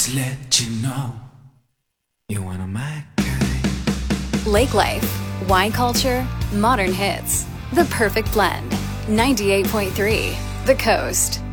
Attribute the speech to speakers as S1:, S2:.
S1: To let you know you're one of my kind.
S2: Lake Life, wine culture, modern hits. The perfect blend. 98.3 The Coast.